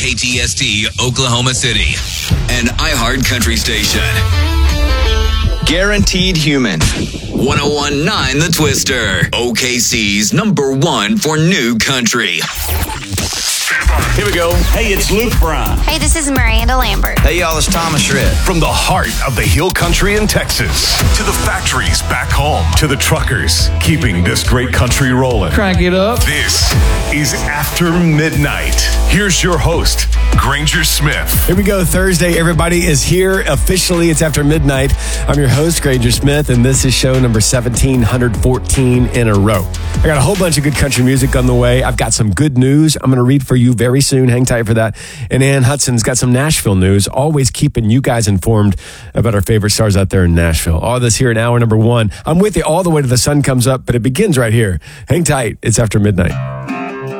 KTST, Oklahoma City, an iHeart country station. Guaranteed Human. 1019 The Twister, OKC's #1 for new country. Here we go. Hey, it's Luke Bryan. Hey, this is Miranda Lambert. Hey, y'all, it's Thomas Shred. From the heart of the Hill Country in Texas to the factories back home to the truckers keeping this great country rolling. Crank it up. This is After Midnight. Here's your host, Granger Smith. Here we go. Thursday, everybody is here. Officially, it's After Midnight. I'm your host, Granger Smith, and this is show number 1714 in a row. I got a whole bunch of good country music on the way. I've got some good news I'm going to read for you very soon. Hang tight for that. And Ann Hudson's got some Nashville news, always keeping you guys informed about our favorite stars out there in Nashville. All this here in hour number 1. I'm with you all the way to the sun comes up, but it begins right here. Hang tight. It's After Midnight.